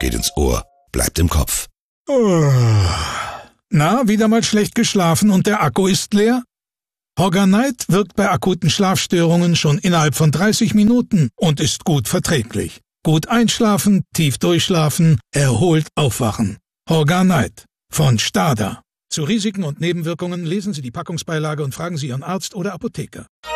geht ins Ohr, bleibt im Kopf. Na, wieder mal schlecht geschlafen und der Akku ist leer? Horganite wirkt bei akuten Schlafstörungen schon innerhalb von 30 Minuten und ist gut verträglich. Gut einschlafen, tief durchschlafen, erholt aufwachen. Horganite von Stada. Zu Risiken und Nebenwirkungen lesen Sie die Packungsbeilage und fragen Sie Ihren Arzt oder Apotheker.